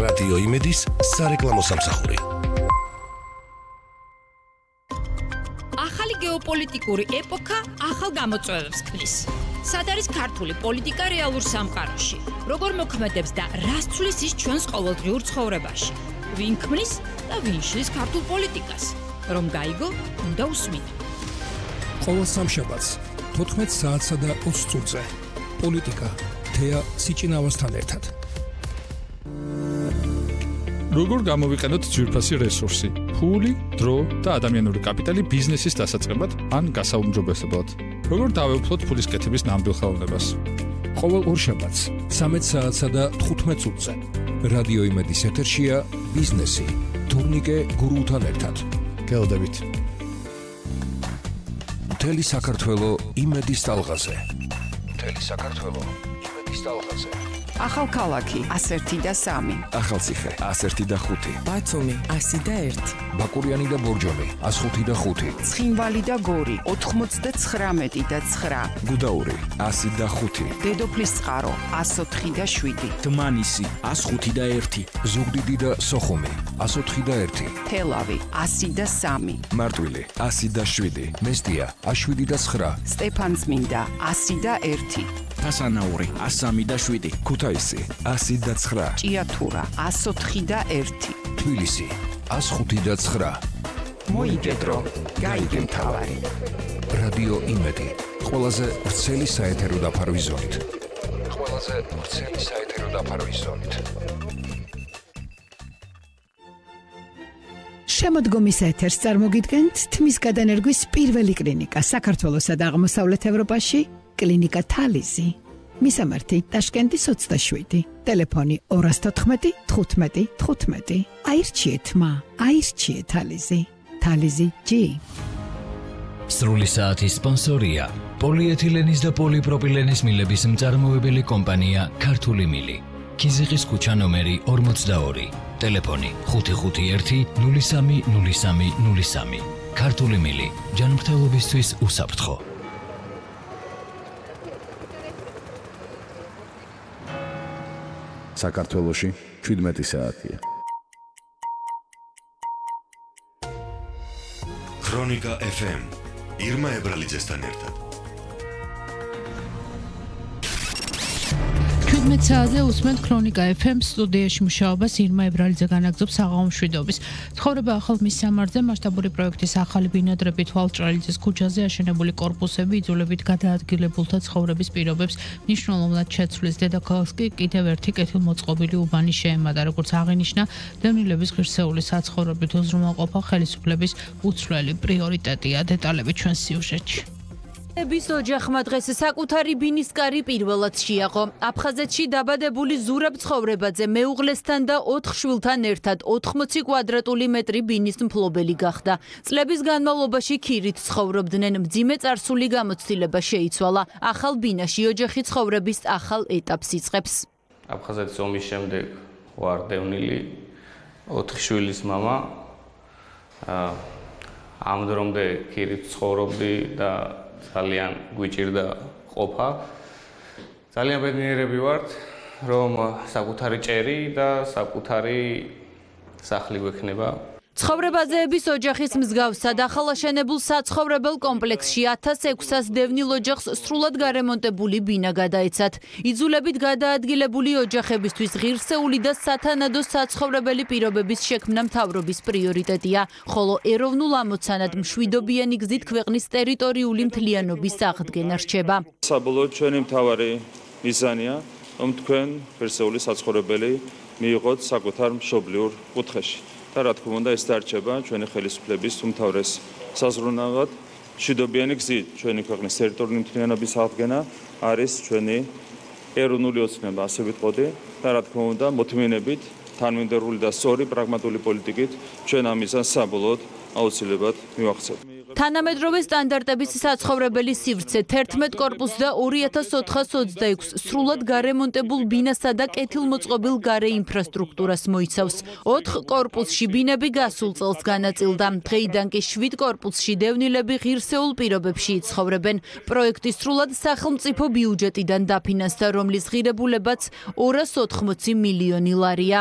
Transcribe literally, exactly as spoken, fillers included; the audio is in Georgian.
რადიო იმედის სარეკლამო სამსახური. ახალი გეოპოლიტიკური ეპოქა ახალ გამოწვევებს ქმნის. სად არის ქართული პოლიტიკა რეალურ სამყაროში? როგორ მოქმედებს და რას ცვლის ის ჩვენს ყოველდღიურ ცხოვრებაში? ვინ ქმნის და ვინ შლის ქართულ პოლიტიკას? რომ გაიგო, უნდა უსმინო. ყოველ სამშაბათს თოთხმეტ საათსა და ოცი წუთზე პოლიტიკა თეა სიჭინავასთან ერთად. როგორ გამოვიყენოთ ძვირფასი რესურსი, ფული, დრო და ადამიანური კაპიტალი ბიზნესის დასაწყებად ან გასაუმჯობესებლად? როგორ დავეუფლოთ ფულის კეთების ნამდვილ ხელოვნებას? ყოველ ორშაბათს სამეც საათსა და თხუთმეტ წუთზე რადიო იმედის ეთერშია ბიზნესი თურნიკე გურულთან ერთად. გელოდებით. მთელი საქართველო იმედის ტალღაზე. მთელი საქართველო იმედის ტალღაზე. ახალქალაქი ას ერთი და სამი. ახალციხე ას ერთი და ხუთი. ბათუმი ასი და ერთი. ბაკურიანი და ბორჯომი ას ხუთი და ხუთი. ცხინვალი და გორი ოთხმოცდაცხრამეტი და ცხრა. გუდაური ასი და ხუთი. დედოფლის წყარო ას ოთხი და შვიდი. დმანისი ას ხუთი და ერთი. ზუგდიდი და სოხუმი ას ოთხი და ერთი. თელავი ასი და სამი. მარტვილი ასი და შვიდი. მესტია ას შვიდი და ცხრა. სტეფანწმინდა ასი და ერთი. ფასანაური ას სამი და შვიდი. ქუთაისი ასი და ცხრა. ჭიათურა ას ოთხი და ერთი. თბილისი ას ხუთი და ცხრა. მოიგედრო გაიგე მთავარი. რადიო იმედი ყველაზე ვრცელი საეთერო დაფარვის ზონით. ყველაზე ვრცელი საეთერო დაფარვის ზონით. შემოდგომის ეთერს წარმოგიდგენთ თმის გადანერგვის პირველი კლინიკა საქართველოსა და აღმოსავლეთ ევროპაში, კლინიკა თალიზი. მისამართი ტაშკენტის ოცდაშვიდი. ტელეფონი ორას თოთხმეტი თხუთმეტი თხუთმეტი. აირჩიეთ მა, აირჩიეთ თალიზი. თალიზი ჯი. სრული საათის სპონსორია პოლიეთილენის და პოლიპროპილენის მილების მწარმოებელი კომპანია ქართული მილი. ქიზიყის ქუჩა ნომერი ორმოცდაორი. ტელეფონი ხუთი ხუთი ერთი ნული სამი ნული სამი ნული სამი. ქართული მილი ჯანმრთელობისთვის უსაფრთხო. საქართველოში შვიდმეტი საათია. ქრონიკა ეფ ემ ირმა ებრალიძესთან ერთად. შვიდმეტ საათზე უსმენთ ქრონიკა ეფ ემ სტუდიაში მუშაობას ირმა ებრალიძე განაგზობს საღამო მშვიდობის. ცხოვრება ახალ მისამართზე მასშტაბური პროექტის ახალი ბინადრები თვალჭრალიძის ქუჩაზე აშენებული კორპუსები იძულებით გადაადგილებულთა ცხოვრების პირობებს მნიშვნელოვნად შეცვლის. დედაქალაქს კი კიდევ ერთი კეთილმოწყობილი უბანი შეემატა, როგორც აღინიშნა დევნილების ღირსეული საცხოვრებით უზრუნველყოფა ხელისუფლების უცვლელი პრიორიტეტია. დეტალები ჩვენ სიუჟეტში. ების ოჯახმა დღეს საკუთარი ბინისკარი პირველად შეაყო. აფხაზეთში დაბადებული ზურაბ ცხოვრებაძე მეუღლესთან და ოთხ შვილთან ერთად ოთხმოცი კვადრატული მეტრი ბინის მფლობელი გახდა. წლების განმავლობაში ქირით ცხოვრობდნენ, მძიმე წარსული გამოცდილება შეიცვალა. ახალ ბინაში ოჯახი ცხოვრების ახალ ეტაპს იწყებს. აფხაზეთის ომის შემდეგ ვარ დევნილი, ოთხი შვილის მამა. ამ დრომდე ქირით ცხოვრობდი და ძალიან გვიჭირდა ყოფა. ძალიან ბედნიერები ვართ, რომ საკუთარი ჭერი და საკუთარი სახლი გვექნება. ცხოვრებაზეების ოჯახის მსგავსად ახალაშენებულ საცხოვრებელ კომპლექსში ათას ექვსას დევნილ ოჯახს სრულად გარემონტებული ბინა გადაეცათ. იძულებით გადაადგილებული ოჯახებისთვის ღირსეული და სათანადო საცხოვრებელი პირობების შექმნა მთავრობის პრიორიტეტია, ხოლო ეროვნულ ამოცანად მშვიდობიანი გზით ქვეყნის ტერიტორიული მთლიანობის აღდგენა რჩება. საბოლოოდ ჩვენი მთავარი მიზანია, რომ თქვენ ღირსეული საცხოვრებელი მიიღოთ საკუთარ მშობლიურ კუთხეში. და რა თქმა უნდა ეს დარჩება ჩვენი ხელისუფლების უმთავრეს საზრუნავად. მშვიდობიანი გზით ჩვენი ქვეყნის ტერიტორიული მთლიანობის აღდგენა არის ჩვენი ეროვნული ოცნება, ასე ვიტყოდი და რა თქმა უნდა მოთმინებით, თანმიმდევრული და სწორი პრაგმატული პოლიტიკით ჩვენ ამ მიზანს საბოლოოდ აუცილებლად მივახცევთ. თანამედროვე სტანდარტების საცხოვრებელი სივრცე თერთმეტ კორპუსს და ორი ათას ოთხას ოცდაექვს სრულად გარემონტებულ ბინასა და კეთილმოწყობილ გარე ინფრასტრუქტურას მოიცავს. ოთხ კორპუსში ბინები გასულ წელს განაწილდა. დღეიდან კი შვიდ კორპუსში დევნილები ღირსეულ პირობებში იცხოვრებენ. პროექტი სრულად სახელმწიფო ბიუჯეტიდან დაფინანსდა, რომლის ღირებულებაც ორას ოთხმოცი მილიონი ლარია.